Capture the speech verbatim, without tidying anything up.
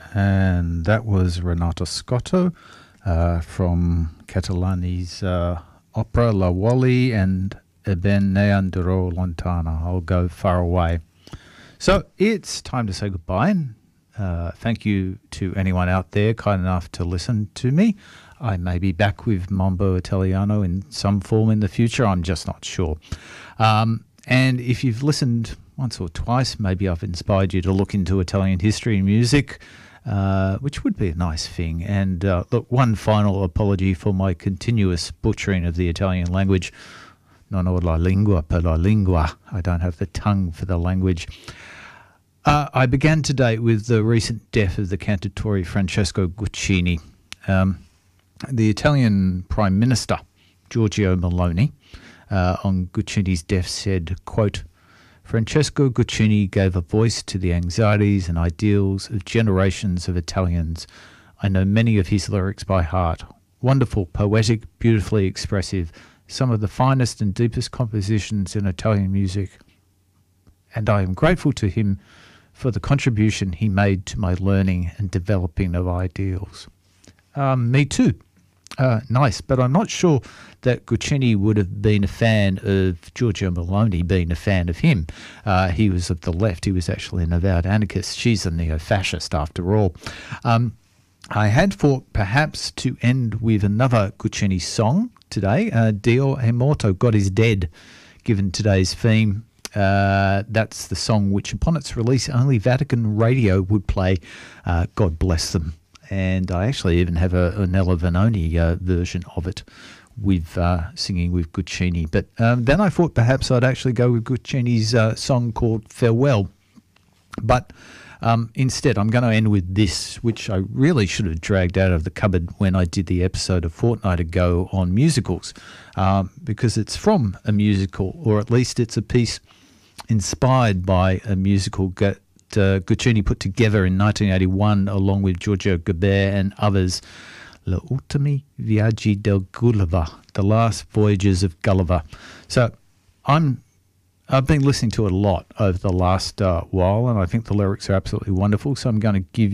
and that was Renato Scotto uh, from Catalani's uh, opera La Wally and Ben ne andrò lontano, I'll go far away. So it's time to say goodbye. Uh, thank you to anyone out there kind enough to listen to me. I may be back with Mambo Italiano in some form in the future. I'm just not sure. Um, and if you've listened once or twice, maybe I've inspired you to look into Italian history and music, uh, which would be a nice thing. And uh, look, one final apology for my continuous butchering of the Italian language. Non ho la lingua per la lingua. I don't have the tongue for the language. Uh, I began today with the recent death of the cantautore Francesco Guccini. Um, the Italian Prime Minister, Giorgio Meloni, uh, on Guccini's death said, quote, Francesco Guccini gave a voice to the anxieties and ideals of generations of Italians. I know many of his lyrics by heart. Wonderful, poetic, beautifully expressive, some of the finest and deepest compositions in Italian music. And I am grateful to him for the contribution he made to my learning and developing of ideals. Um, me too. Uh, nice, but I'm not sure that Guccini would have been a fan of Giorgio Meloni being a fan of him. Uh, he was of the left. He was actually an avowed anarchist. She's a neo-fascist after all. Um, I had thought perhaps to end with another Guccini song today. Uh, Dio è morto, God is dead, given today's theme. Uh, that's the song which, upon its release, only Vatican Radio would play. Uh, God bless them. And I actually even have a, a Nella Vanoni uh, version of it with uh, singing with Guccini. But um, then I thought perhaps I'd actually go with Guccini's uh, song called Farewell. But um, instead, I'm going to end with this, which I really should have dragged out of the cupboard when I did the episode a fortnight ago on musicals, um, because it's from a musical, or at least it's a piece inspired by a musical that uh, Guccini put together in nineteen eighty-one along with Giorgio Gaber and others. Le ultimi viaggi del Gulliver, the last voyages of Gulliver. So I'm I've been listening to it a lot over the last uh, while, and I think the lyrics are absolutely wonderful. So I'm going to give